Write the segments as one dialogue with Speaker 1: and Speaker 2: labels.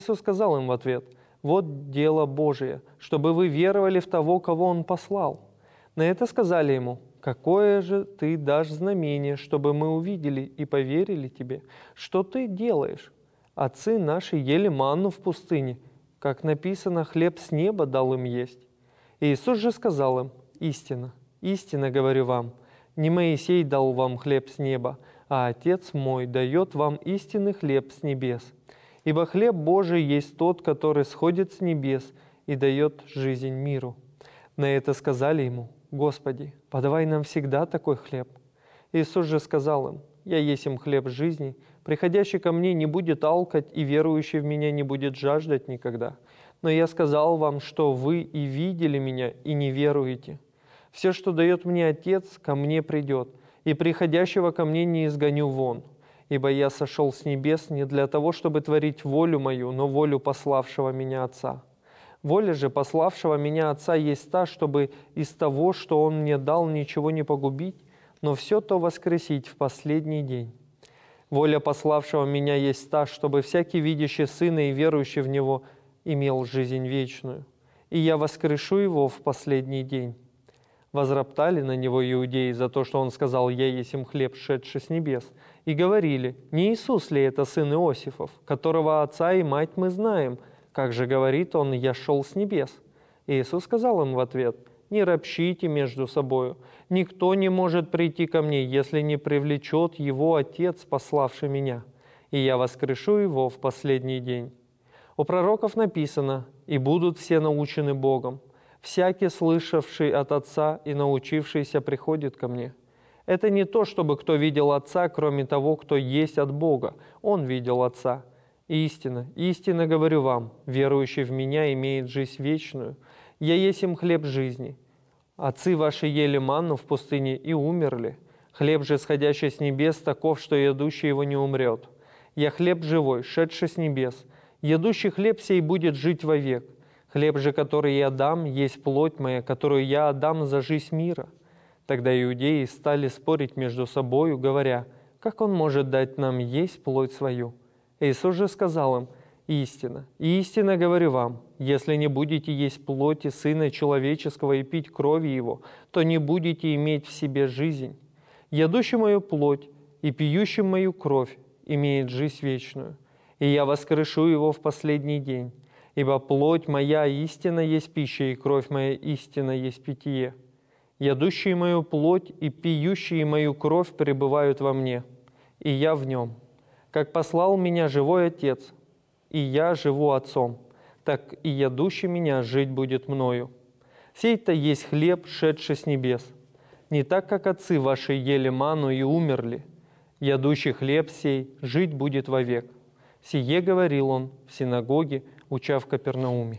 Speaker 1: Иисус сказал им в ответ: «Вот дело Божие, чтобы вы веровали в того, кого Он послал». На это сказали ему: «Какое же ты дашь знамение, чтобы мы увидели и поверили тебе? Что ты делаешь? Отцы наши ели манну в пустыне, как написано, хлеб с неба дал им есть». И Иисус же сказал им: «Истинно, истинно говорю вам, не Моисей дал вам хлеб с неба, а Отец мой дает вам истинный хлеб с небес. Ибо хлеб Божий есть тот, который сходит с небес и дает жизнь миру». На это сказали ему: «Господи, подавай нам всегда такой хлеб». Иисус же сказал им: «Я есть им хлеб жизни, приходящий ко мне не будет алкать, и верующий в меня не будет жаждать никогда. Но я сказал вам, что вы и видели меня, и не веруете. Все, что дает мне Отец, ко мне придет, и приходящего ко мне не изгоню вон. Ибо я сошел с небес не для того, чтобы творить волю мою, но волю пославшего меня Отца. Воля же пославшего меня Отца есть та, чтобы из того, что Он мне дал, ничего не погубить, но все то воскресить в последний день. Воля пославшего меня есть та, чтобы всякий, видящий Сына и верующий в Него, имел жизнь вечную. И я воскрешу Его в последний день». Возроптали на Него иудеи за то, что Он сказал: «Я есть им хлеб, шедший с небес», и говорили: «Не Иисус ли это сын Иосифов, которого отца и мать мы знаем? Как же говорит Он: я шел с небес?» И Иисус сказал им в ответ: «Не ропщите между собою. Никто не может прийти ко мне, если не привлечет его Отец, пославший меня. И я воскрешу его в последний день». У пророков написано: «И будут все научены Богом. Всякий, слышавший от Отца и научившийся, приходит ко мне». Это не то, чтобы кто видел Отца, кроме того, кто есть от Бога. Он видел Отца. Истинно, истинно говорю вам, верующий в Меня имеет жизнь вечную. Я есть им хлеб жизни. Отцы ваши ели манну в пустыне и умерли. Хлеб же, сходящий с небес, таков, что едущий его не умрет. Я хлеб живой, шедший с небес. Едущий хлеб сей будет жить вовек. Хлеб же, который я дам, есть плоть моя, которую я отдам за жизнь мира». Тогда иудеи стали спорить между собою, говоря: «Как Он может дать нам есть плоть свою?» Иисус же сказал им: «Истинно, истинно говорю вам, если не будете есть плоти Сына Человеческого и пить крови Его, то не будете иметь в себе жизнь. Ядущий мою плоть и пьющий мою кровь имеет жизнь вечную, и я воскрешу его в последний день. Ибо плоть моя истинно есть пища, и кровь моя истинно есть питье. Ядущие мою плоть и пьющие мою кровь пребывают во мне, и я в нем. Как послал меня живой Отец, и я живу Отцом, так и ядущий меня жить будет мною. Сей-то есть хлеб, шедший с небес. Не так, как отцы ваши ели манну и умерли. Ядущий хлеб сей жить будет вовек». Сие говорил Он в синагоге, уча в Капернауме.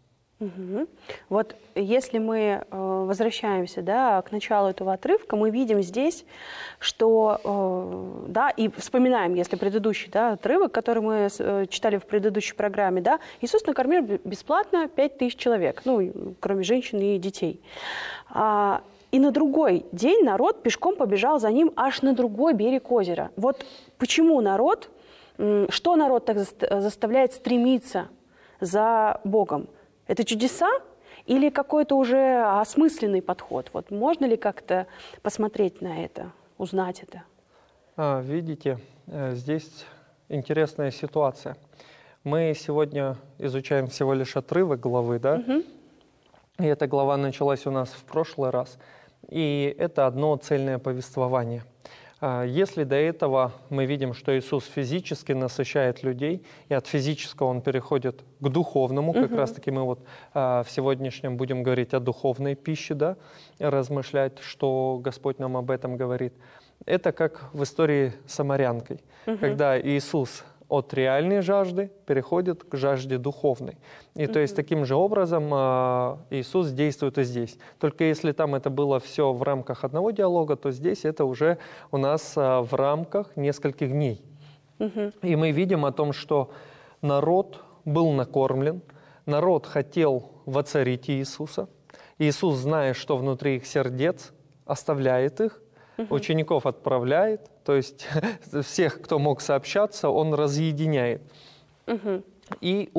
Speaker 2: Угу. Вот если мы возвращаемся, да, к началу этого отрывка, мы видим здесь, что, да, и вспоминаем, если предыдущий, да, отрывок, который мы читали в предыдущей программе, да, Иисус накормил бесплатно 5000 человек, ну, кроме женщин и детей. И на другой день народ пешком побежал за Ним аж на другой берег озера. Вот почему народ, что народ так заставляет стремиться за Богом? Это чудеса или какой-то уже осмысленный подход? Вот можно ли как-то посмотреть на это, узнать это?
Speaker 1: Видите, здесь интересная ситуация. Мы сегодня изучаем всего лишь отрывок главы, да?
Speaker 2: Угу.
Speaker 1: И эта глава началась у нас в прошлый раз. И это одно цельное повествование. Если до этого мы видим, что Иисус физически насыщает людей, и от физического Он переходит к духовному, как раз-таки мы вот в сегодняшнем будем говорить о духовной пище, да, размышлять, что Господь нам об этом говорит. Это как в истории с самарянкой, когда Иисус от реальной жажды переходит к жажде духовной. И то есть таким же образом Иисус действует и здесь. Только если там это было все в рамках одного диалога, то здесь это уже у нас в рамках нескольких дней. И мы видим о том, что народ был накормлен, народ хотел воцарить Иисуса. Иисус, зная, что внутри их сердец, оставляет их, учеников отправляет, то есть всех, кто мог сообщаться, Он разъединяет. И